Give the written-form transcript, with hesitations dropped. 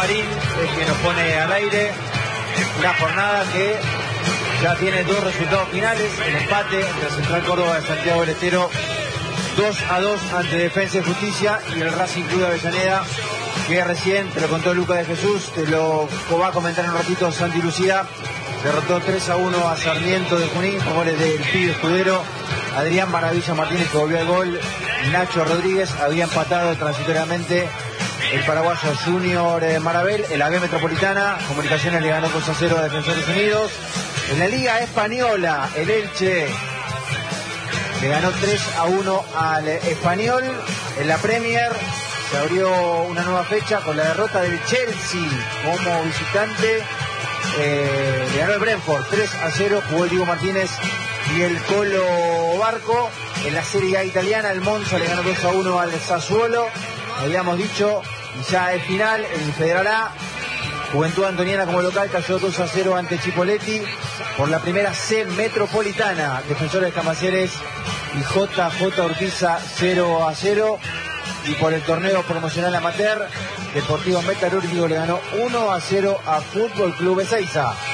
Marín, el que nos pone al aire. Una jornada que ya tiene dos resultados finales: el empate entre Central Córdoba de Santiago del Estero 2-2 ante Defensa y Justicia, y el Racing Club de Avellaneda, que recién te lo contó Lucas de Jesús, te lo va a comentar en un ratito Santi Lucía, derrotó 3-1 a Sarmiento de Junín con goles del Pibe Escudero, Adrián Maravilla Martínez, que volvió al gol, Nacho Rodríguez. Había empatado transitoriamente el paraguayo Junior Marabel. En la B Metropolitana, Comunicaciones le ganó 2-0 a Defensores Unidos. En la Liga Española, el Elche le ganó 3-1 al Español. En la Premier se abrió una nueva fecha con la derrota del Chelsea como visitante. Le ganó el Brentford 3-0, jugó el Diego Martínez y el Colo Barco. En la Serie A italiana, el Monza le ganó 2-1 al Sassuolo. Habíamos dicho, ya es final en el Federal A. Juventud Antoniana como local cayó 2-0 ante Chipolletti. Por la primera C Metropolitana, Defensores de Camaceres y JJ Urquiza 0-0. Y por el torneo promocional amateur, Deportivo Metalúrgico le ganó 1-0 a Fútbol Club Ezeiza.